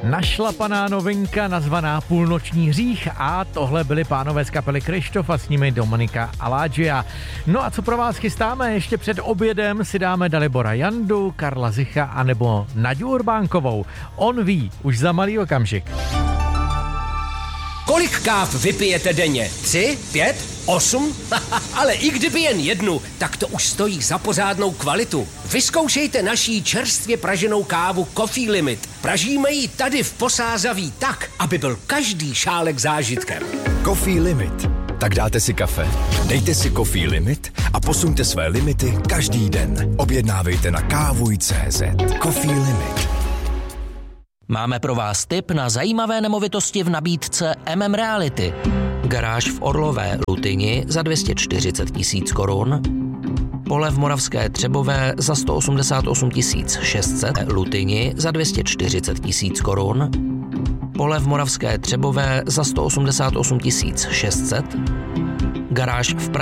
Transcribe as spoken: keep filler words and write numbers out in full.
Našlapaná novinka nazvaná Půlnoční hřích a tohle byli pánové z kapely Krištof a s nimi Dominika Aladžia. No a co pro vás chystáme? Ještě před obědem si dáme Dalibora Jandu, Karla Zicha anebo Naďu Urbánkovou. On ví už za malý okamžik. Kolik káv vypijete denně? Tři? Pět? Osm? Ale i kdyby jen jednu, tak to už stojí za pořádnou kvalitu. Vyzkoušejte naší čerstvě praženou kávu Coffee Limit. Pražíme ji tady v Posázaví tak, aby byl každý šálek zážitkem. Coffee Limit. Tak dáte si kafe, dejte si Coffee Limit a posuňte své limity každý den. Objednávejte na kávuj tečka cé zet. Coffee Limit. Máme pro vás tip na zajímavé nemovitosti v nabídce M M Reality. Garáž v Orlové Lutyni za dvě stě čtyřicet tisíc korun, pole v Moravské Třebové za sto osmdesát osm tisíc šest set, Lutyni za dvě stě čtyřicet tisíc korun, pole v Moravské Třebové za sto osmdesát osm tisíc šest set, garáž v Praze